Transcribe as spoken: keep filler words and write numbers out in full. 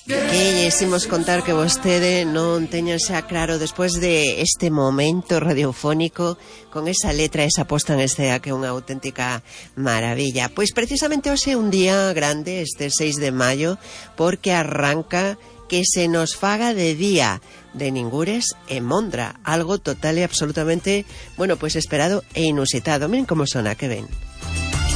Que hicimos contar que vostede non teña xa claro despois de este momento radiofónico con esa letra, esa posta en escena que é unha auténtica maravilla. Pois precisamente hoxe é un día grande, este seis de maio, porque arranca Que se nos faga de día, de Ningures e Mondra, algo total e absolutamente, bueno, pois esperado e inusitado. Miren como sona, que ven.